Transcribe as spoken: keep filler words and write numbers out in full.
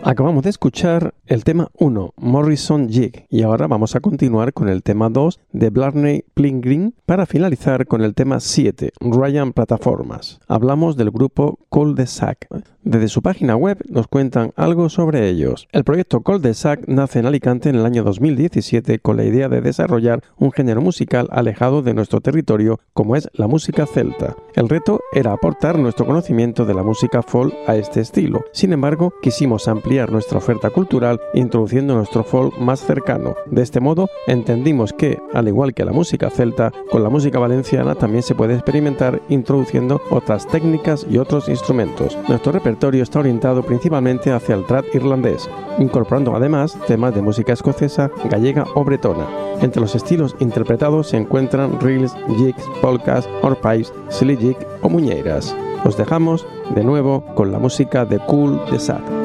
Acabamos de escuchar el tema uno, Morrison Jig, y ahora vamos a continuar con el tema dos de Blarney Pilgrim para finalizar con el tema siete, Ryan Plataformas. Hablamos del grupo Cul-de-Sac. Desde su página web nos cuentan algo sobre ellos. El proyecto Cul-de-Sac nace en Alicante en el año dos mil diecisiete con la idea de desarrollar un género musical alejado de nuestro territorio como es la música celta. El reto era aportar nuestro conocimiento de la música folk a este estilo. Sin embargo, quisimos ampliar nuestra oferta cultural introduciendo nuestro folk más cercano. De este modo, entendimos que, al igual que la música celta, con la música valenciana también se puede experimentar introduciendo otras técnicas y otros instrumentos. Nuestro repertorio está orientado principalmente hacia el trad irlandés, incorporando además temas de música escocesa, gallega o bretona. Entre los estilos interpretados se encuentran reels, jigs, polkas, horpipes, silly jig o muñeiras. Os dejamos de nuevo con la música de Cul-de-Sac.